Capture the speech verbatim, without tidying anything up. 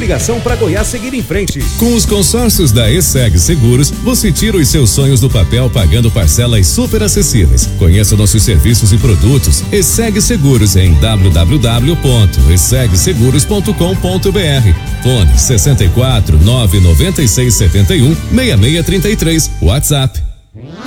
ligação para Goiás seguir em frente. Com os consórcios da ESSEG Seguros, você tira os seus sonhos do papel pagando parcelas super acessíveis. Conheça nossos serviços e produtos. ESSEG Seguros em w w w ponto esseg seguros ponto com ponto b r. Fone sessenta e quatro, nove noventa e seis, setenta e um, sessenta e seis trinta e três. WhatsApp